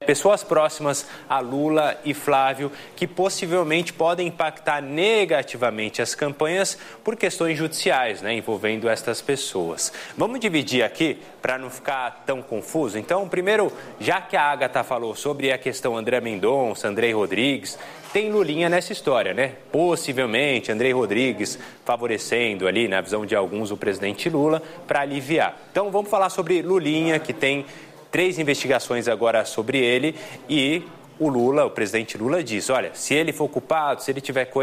Pessoas próximas a Lula e Flávio que possivelmente podem impactar negativamente as campanhas por questões judiciais, envolvendo estas pessoas. Vamos dividir aqui para não ficar tão confuso. Então, primeiro, já que a Agatha falou sobre a questão André Mendonça, Andrei Rodrigues, tem Lulinha nessa história, Possivelmente, Andrei Rodrigues favorecendo ali, na visão de alguns, o presidente Lula para aliviar. Então, vamos falar sobre Lulinha, que tem 3 investigações agora sobre ele, e o presidente Lula diz, olha, se ele for culpado, se ele tiver coisa